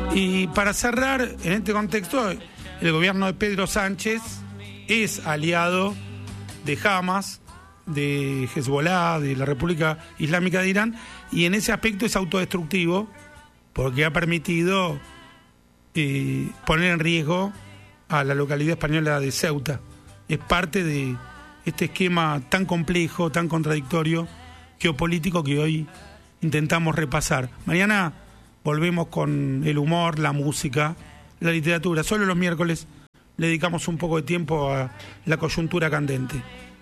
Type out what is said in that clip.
Y para cerrar, en este contexto, el gobierno de Pedro Sánchez es aliado de Hamas, de Hezbollah, de la República Islámica de Irán, y en ese aspecto es autodestructivo porque ha permitido poner en riesgo a la localidad española de Ceuta. Es parte de este esquema tan complejo, tan contradictorio, geopolítico que hoy intentamos repasar. Mañana volvemos con el humor, la música, la literatura. Solo los miércoles le dedicamos un poco de tiempo a la coyuntura candente.